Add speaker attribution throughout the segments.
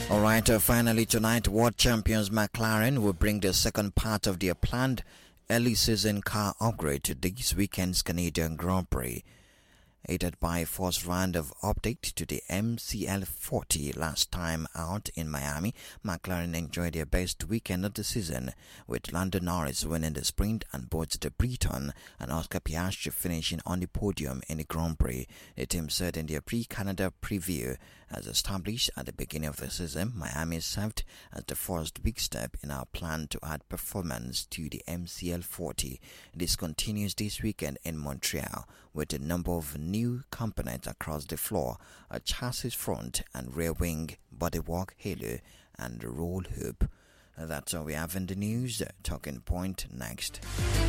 Speaker 1: Alright, finally tonight, world champions McLaren will bring the second part of their planned early season car upgrade to this weekend's Canadian Grand Prix. Aided by first round of update to the MCL40 last time out in Miami, McLaren enjoyed their best weekend of the season, with Lando Norris winning the sprint and both the Breton and Oscar Piastri finishing on the podium in the Grand Prix. The team said in their pre-Canada preview, as established at the beginning of the season, Miami served as the first big step in our plan to add performance to the MCL40. This continues this weekend in Montreal, with a number of new components across the floor: a chassis front and rear wing, bodywork, halo, and roll hoop. That's all we have in the news. Talking point next.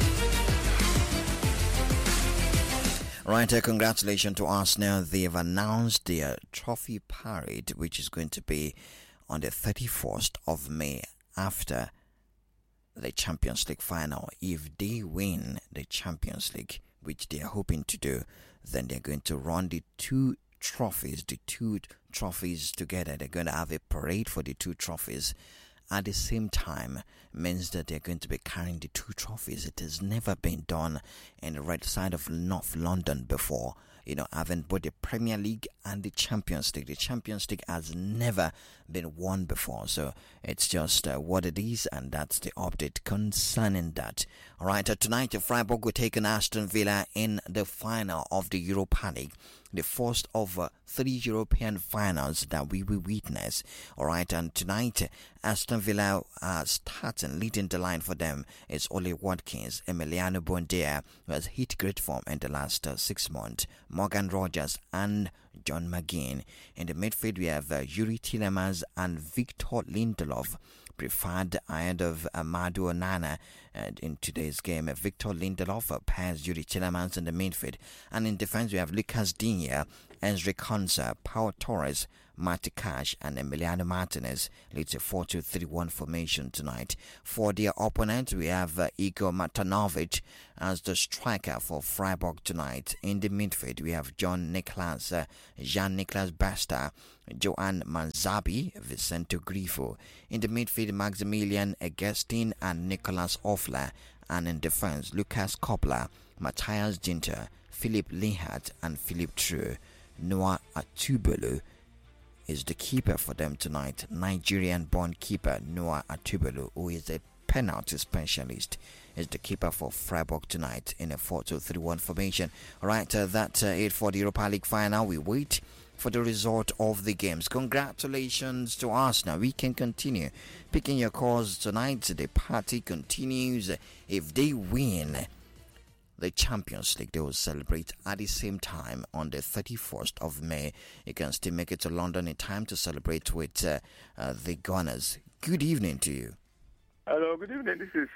Speaker 1: Right, congratulations to Arsenal. They have announced their trophy parade, which is going to be on the 31st of May after the Champions League final. If they win the Champions League, which they are hoping to do, then they're going to run the two trophies together. They're going to have a parade for the two trophies at the same time. Means that they're going to be carrying the two trophies. It has never been done in the right side of North London before. Having both the Premier League and the Champions League. The Champions League has never been won before, so it's just what it is, and that's the update concerning that. Alright, tonight Freiburg will take on Aston Villa in the final of the Europa League, the first of 3 European finals that we will witness. Alright, and tonight Aston Villa starting, leading the line for them is Ole Watkins, Emiliano Buendia, who has hit great form in the last 6 months, Morgan Rogers and John McGinn. In the midfield we have Yuri Tillemans and Victor Lindelof, preferred ahead of Amadou Onana in today's game. Victor Lindelof pairs Yuri Tillemans in the midfield, and in defense we have Lucas Digne, Enrique Konsa, Pau Torres, Marti Cash and Emiliano Martinez. Leads a 4-2-3-1 formation tonight. For their opponent we have Igor Matanovic as the striker for Freiburg tonight. In the midfield we have Jean-Nicolas Basta, Joan Manzabi, Vicente Grifo. In the midfield Maximilian Eggestin and Nicolas Offler, and in defense Lucas Koppler, Matthias Ginter, Philip Linhart and Philip True. Noah Atubelu is the keeper for them tonight. Nigerian-born keeper Noah Atubelu, who is a penalty specialist, is the keeper for Freiburg tonight in a 4-2-3-1 formation. Alright, that's it for the Europa League final. We wait for the result of the games. Congratulations to Arsenal. We can continue picking your calls tonight. The party continues. If they win the Champions League, they will celebrate at the same time on the 31st of May. You can still make it to London in time to celebrate with the Gunners. Good evening to you.
Speaker 2: Hello, good evening. This is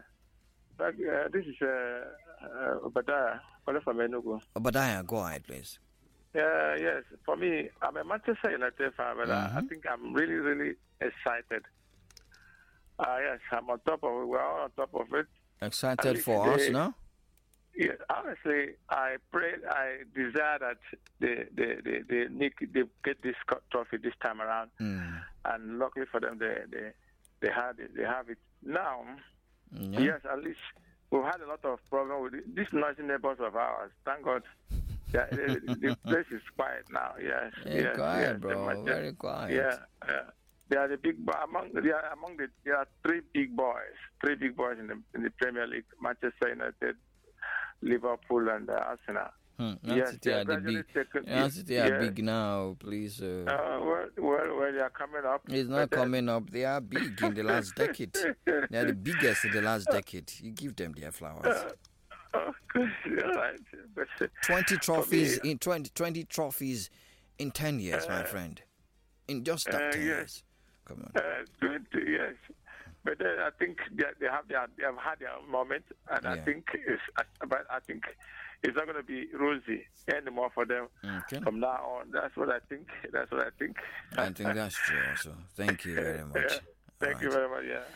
Speaker 2: Obadiah, calling from Enugu.
Speaker 1: Obadiah, go ahead, please.
Speaker 2: Yes. For me, I'm a Manchester United fan, but I think I'm really, really excited. Yes, I'm on top of it. We're all on top of it.
Speaker 1: Excited for Arsenal?
Speaker 2: Yeah, honestly, I desire that they get this trophy this time around, and luckily for them, they have it now. Yeah. Yes, at least we've had a lot of problems with these noisy neighbors of ours. Thank God, the place is quiet now. Yes,
Speaker 1: quiet, bro. Very quiet.
Speaker 2: Yeah. They are the big there are three big boys in the Premier League: Manchester United, Liverpool and Arsenal.
Speaker 1: Yes, they are big now, please.
Speaker 2: Well, they are coming up.
Speaker 1: It's not coming up. They are big in the last decade. They are the biggest in the last decade. You give them their flowers.
Speaker 2: Right.
Speaker 1: 20 trophies in 20 trophies in 10 years, my friend. In just that 10 years. Come on.
Speaker 2: 20 years. But then I think they have had their moment, and I think it's not going to be rosy anymore for them from now on. That's what I think. I
Speaker 1: think that's true also. Thank you very much.
Speaker 2: Thank you very much. Yeah.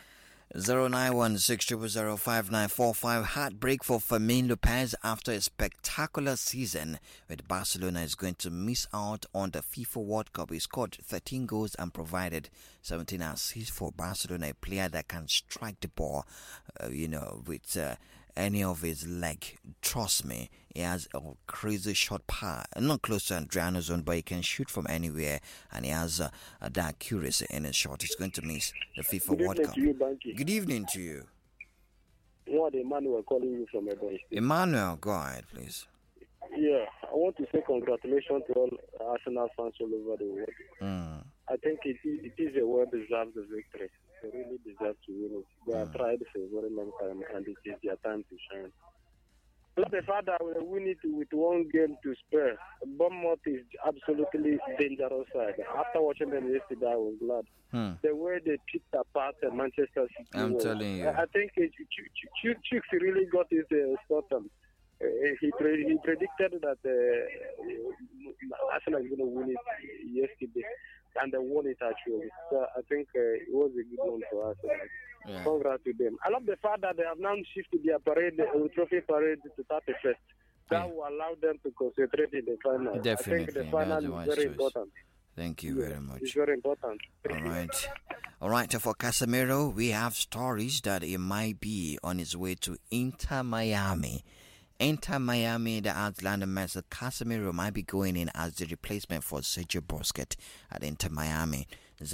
Speaker 1: 09160005945. Heartbreak for Fermin Lopez after a spectacular season with Barcelona is going to miss out on the FIFA World Cup. He scored 13 goals and provided 17 assists for Barcelona, a player that can strike the ball, with any of his leg. Trust me, he has a crazy shot power. Not close to Adriano's zone, but he can shoot from anywhere, and he has that accuracy in his shot. He's going to miss the FIFA World Cup. Good evening to you.
Speaker 3: What Emmanuel calling you from Ebony State.
Speaker 1: Emmanuel, go ahead, please.
Speaker 3: Yeah, I want to say congratulations to all Arsenal fans all over the world. I think it is a well-deserved victory. They really deserve to win it. They have tried for a very long time, and it is their time to shine. But the fact that we win it with one game to spare, Bournemouth is absolutely dangerous side. After watching them yesterday, I was glad. The way they picked apart Manchester City.
Speaker 1: I'm telling you.
Speaker 3: I think Chicks really got his spot on. He predicted that Arsenal is going to win it yesterday, and they won it actually. So I think it was a good one for us. Yeah. Congrats to them. I love the fact that they have now shifted their trophy parade to 31st. That will allow them to concentrate in the final.
Speaker 1: Definitely.
Speaker 3: I think the final is very important.
Speaker 1: Thank you very much.
Speaker 3: It's very important.
Speaker 1: All right. For Casemiro, we have stories that he might be on his way to Inter Miami. Inter Miami, the Atlanta Messi, Casemiro might be going in as the replacement for Sergio Busquets at Inter Miami.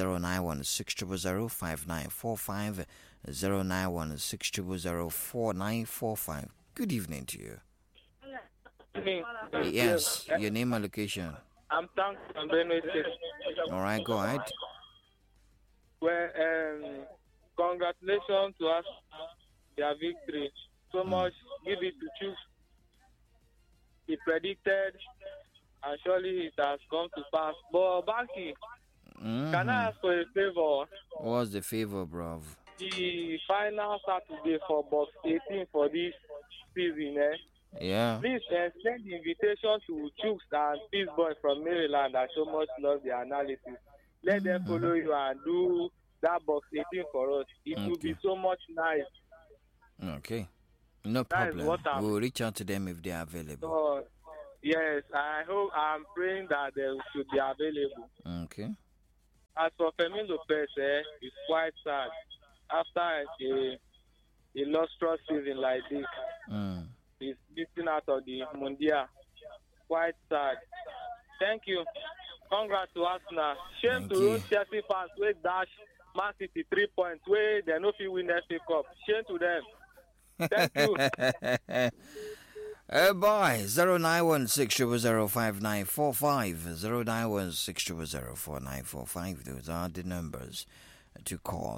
Speaker 1: 09160005945, 09160004945. Good evening to you. Yes, your name and location.
Speaker 4: I'm Tank from Benue State.
Speaker 1: All right, go ahead.
Speaker 4: Well, congratulations to us, their victory. So much, give it to Chiefs. He predicted, and surely it has come to pass. But Banky, can I ask for a favor?
Speaker 1: What's the favor, bro?
Speaker 4: The final Saturday for box 18 for this season,
Speaker 1: Yeah.
Speaker 4: Please send the invitation to Chooks and Peace Boy from Maryland that so much love the analysis. Let them follow you and do that box 18 for us. It will be so much nice.
Speaker 1: Okay. No problem. We'll reach out to them if they are available.
Speaker 4: So, yes, I'm praying that they should be available.
Speaker 1: Okay.
Speaker 4: As for Fermin Lopez, it's quite sad. After a lustrous season like this, he's missing out of the Mundial. Quite sad. Thank you. Congrats to Arsenal. Shame to those Chelsea fans who dash Man City 3 points where they no fit win FA Cup. Shame to them. Thank you.
Speaker 1: Oh boy, 09160005945, 09160004945. Those are the numbers to call.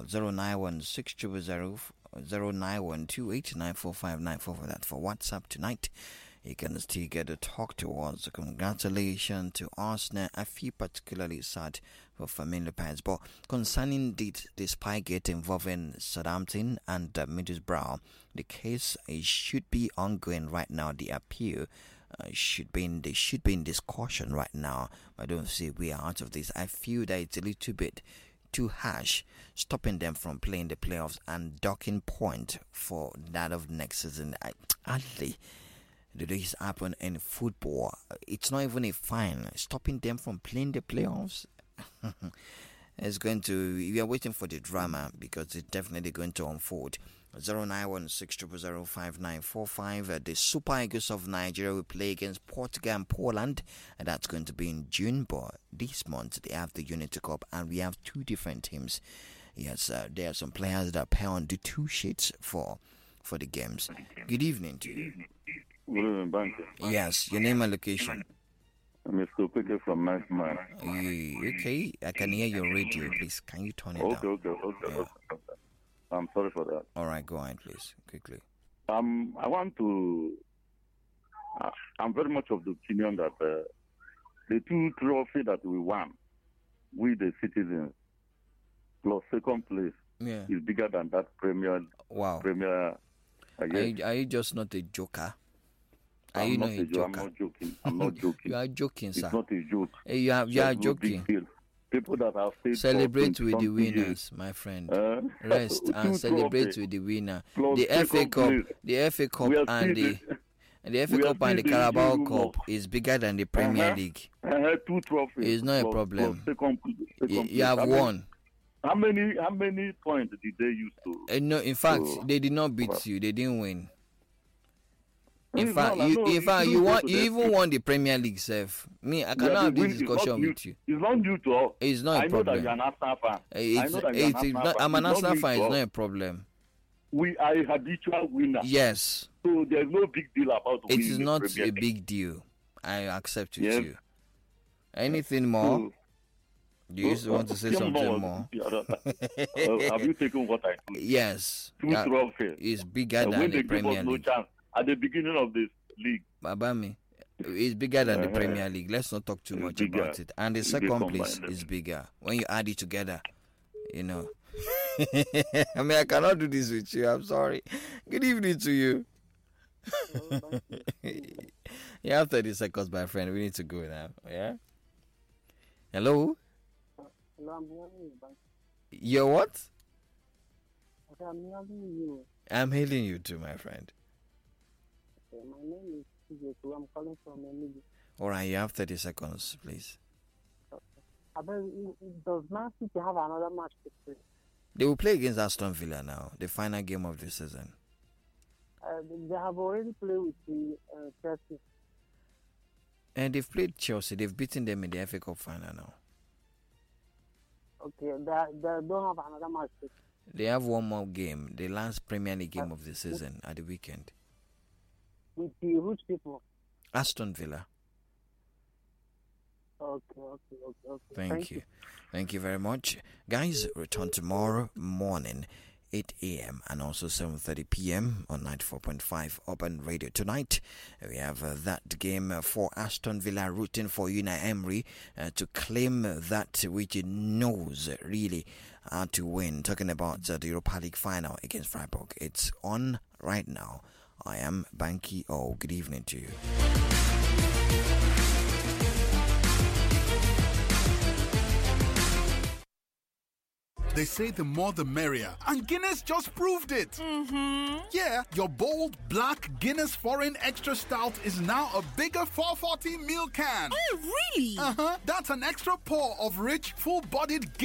Speaker 1: 09160000912894594 that for WhatsApp tonight. You can still get to talk to us. Congratulations to Arsenal. I feel particularly sad for Fermin Lopez. But concerning the Spygate involving Southampton and Middlesbrough, the case should be ongoing right now. The appeal should be in discussion right now. I don't see we are out of this. I feel that it's a little bit too harsh, stopping them from playing the playoffs and docking point for that of next season. Hardly did this happen in football. It's not even a fine. Stopping them from playing the playoffs. It's going to. We are waiting for the drama because it's definitely going to unfold. 09160005945. The Super Eagles of Nigeria will play against Portugal and Poland, and that's going to be in June. But this month they have the Unity Cup, and we have two different teams. Yes, there are some players that pair on the two sheets for the games. Good evening to you.
Speaker 5: Good evening, Banky.
Speaker 1: Yes, your name and location.
Speaker 5: Mr. Quicker from Nice Man.
Speaker 1: Okay, I can hear your radio. Please, can you turn it down?
Speaker 5: Okay. I'm sorry for that.
Speaker 1: All right, go ahead, please, quickly.
Speaker 5: I want to. I'm very much of the opinion that the two trophy that we won, we the citizens, plus second place, is bigger than that Premier.
Speaker 1: Wow.
Speaker 5: Premier.
Speaker 1: Are you just not a joker?
Speaker 5: I'm not a joker. I'm not joking.
Speaker 1: You are joking, sir.
Speaker 5: It's not a joke.
Speaker 1: You are joking.
Speaker 5: People people that have stayed.
Speaker 1: Celebrate with the winners, my friend. Rest and celebrate with the winner. The FA Cup, the FA Cup and the FA Cup and the Carabao Cup is bigger than the Premier League.
Speaker 5: 2 trophies.
Speaker 1: It's not a problem. You have won.
Speaker 5: How many points did they use to?
Speaker 1: No, in fact, they did not beat you. They didn't win. In fact, you even won the Premier League, Sef. Me, I cannot have this discussion with you.
Speaker 5: It's not due to us.
Speaker 1: It's not a problem.
Speaker 5: I know that you're an Arsenal fan.
Speaker 1: I'm an Arsenal fan. It's not a problem.
Speaker 5: We are a habitual winner.
Speaker 1: Yes.
Speaker 5: So there's no big deal about winning.
Speaker 1: It is not a big deal. I accept with you. Anything more? Do you want to say something more?
Speaker 5: Have you taken what I told you?
Speaker 1: Yes.
Speaker 5: 2 trophies.
Speaker 1: It's bigger than the Premier League.
Speaker 5: No chance at the beginning of this league.
Speaker 1: Babami, it's bigger than the Premier League. Let's not talk too much about it. And the second place is bigger. When you add it together, you know. I mean, I cannot do this with you. I'm sorry. Good evening to you. You have 30 seconds, my friend. We need to go now. Yeah? Hello?
Speaker 3: Hello, I'm hearing you.
Speaker 1: You're what?
Speaker 3: I'm hearing you.
Speaker 1: I'm hailing you too, my friend.
Speaker 3: Okay, my name is TJ2. I'm calling from Emily.
Speaker 1: All right, you have 30 seconds, please.
Speaker 3: Okay. Does Man City have another match to play?
Speaker 1: They will play against Aston Villa now, the final game of the season.
Speaker 3: They have already played with the Chelsea.
Speaker 1: And they've played Chelsea. They've beaten them in the FA Cup final now.
Speaker 3: Okay, they don't have another match.
Speaker 1: They have one more game, the last Premier League game of the season at the weekend.
Speaker 3: With the which people?
Speaker 1: Aston Villa.
Speaker 3: Okay.
Speaker 1: Thank you. Thank you very much. Guys, return tomorrow morning, 8 a.m. and also 7:30 p.m. on 94.5 Urban Radio. Tonight, we have that game for Aston Villa, rooting for Unai Emery to claim that which he knows really to win. Talking about the Europa League final against Freiburg. It's on right now. I am Banky O. Good evening to you.
Speaker 6: They say the more the merrier, and Guinness just proved it.
Speaker 7: Mm-hmm.
Speaker 6: Yeah, your bold, black Guinness Foreign Extra Stout is now a bigger 440 ml can.
Speaker 7: Oh, really?
Speaker 6: That's an extra pour of rich, full-bodied Guinness.